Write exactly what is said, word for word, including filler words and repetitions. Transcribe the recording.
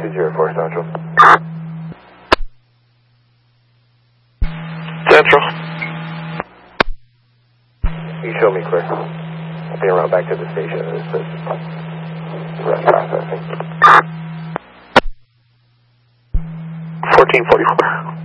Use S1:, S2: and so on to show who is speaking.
S1: two zero four Central.
S2: Central.
S1: You show me clear. I'll be around back to the station. It says rest processing.
S2: fourteen forty-four.